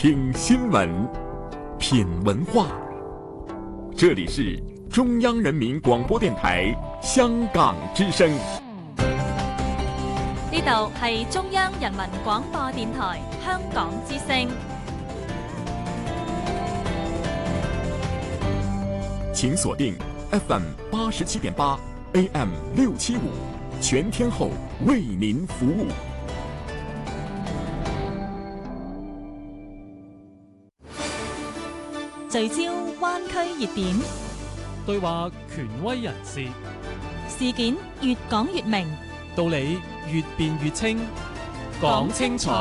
听新闻，品文化。这里是中央人民廣播電台香港之聲。 呢度係中央人民廣播電台香港之聲。 請鎖定 FM 87.8 AM 675，全天候為您服務。 聚焦灣區熱點， 對話權威人士， 事件越講越明， 道理越辯越清，講清楚，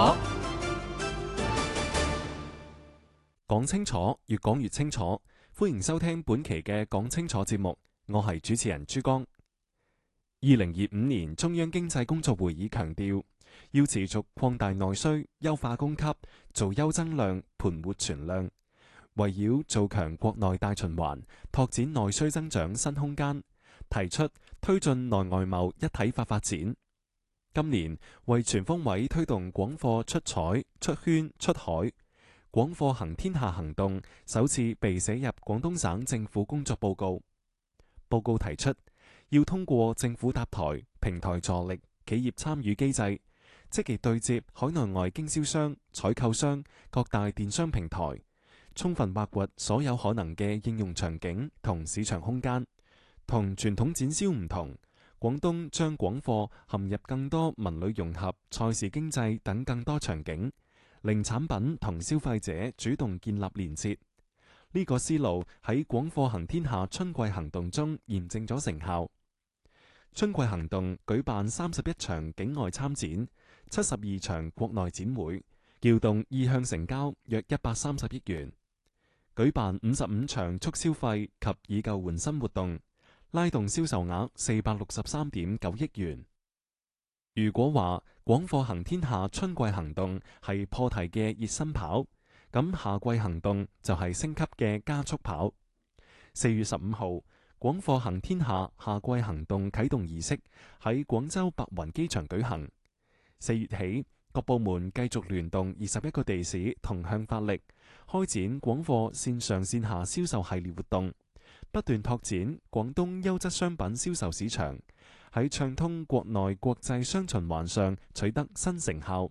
講清楚，越講越清楚。歡迎收聽本期嘅講清楚節目，我係主持人朱江。2025年中央經濟工作會議強調，要持續擴大內需，優化供給，做優增量，盤活存量。圍繞做強國內大循環，拓展內需增長新空間，提出推進內外貿一體化發展。今年為全方位推動廣貨出彩、出圈、出海，廣貨行天下行動首次被寫入廣東省政府工作報告。報告提出，要通過政府搭台、平台助力、企業參與機制，積極對接海內外經銷商、採購商、各大電商平台，充分挖掘所有可能嘅應用場景同市場空間。同傳統展銷唔同，廣東將廣貨含入更多文旅融合、菜市經濟等更多場景，令產品同消費者主動建立連結。呢個思路喺廣貨行天下春季行動中驗證咗成效。春季行動舉辦31場境外參展、72場國內展會，撬動意向成交約130億元。舉辦55場促消費及以舊換新活動，拉動銷售額463.9億元。如果話廣貨行天下春季行動係破題嘅熱身跑，咁夏季行動就係升級嘅加速跑。4月15號，廣貨行天下夏季行動啟動儀式喺廣州白雲機場舉行。4月起，各部門繼續聯動21個地市同向發力，開展廣貨線上線下銷售系列活動，不斷拓展廣東優質商品銷售市場，喺暢通國內國際雙循環上取得新成效。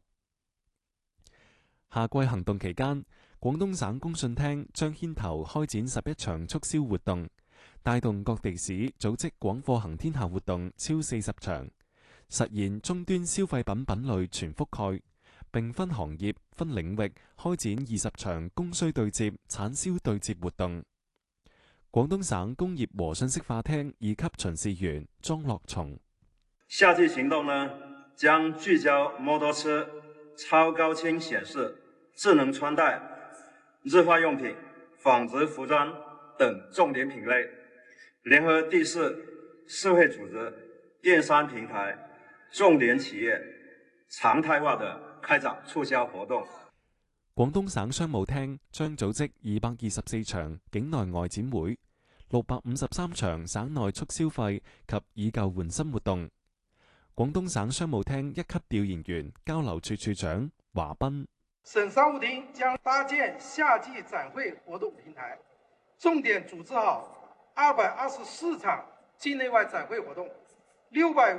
夏季行動期間，廣東省工信廳將牽頭開展11場促銷活動，帶動各地市組織廣貨行天下活動超40場，實現終端消費品品類全覆蓋，並分行業、分領域開展20場供需對接、產銷對接活動。廣東省工業和信息化廳2級巡視員莊樂松： 夏季行動呢，將聚焦摩托車、超高清顯示、智能穿戴、日化用品、紡織服裝等重點品類，聯合地市、社會組織、電商平台、重點企業，常態化的開展促銷活動。 廣東省商務廳將組織224場境內外展會、653場省內促消費及以舊換新活動。廣東省商務廳1級調研員交流處處長華斌： 省商務廳將搭建夏季展會活動平台，重點組織好224場境內外展會活動，650